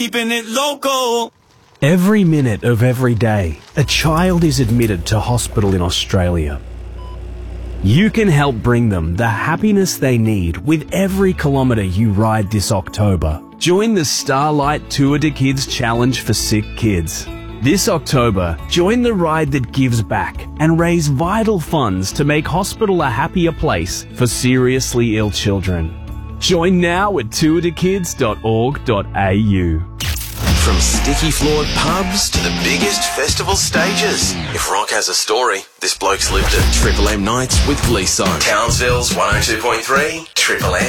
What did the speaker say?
keeping it local. Every minute of every day, a child is admitted to hospital in Australia. You can help bring them the happiness they need with every kilometre you ride this October. Join the Starlight Tour de Kids Challenge for Sick Kids. This October, join the ride that gives back and raise vital funds to make hospital a happier place for seriously ill children. Join now at tourdekids.org.au. From sticky-floored pubs to the biggest festival stages. If rock has a story, this bloke's lived it. Triple M Nights with Gleeso. Townsville's 102.3 Triple M.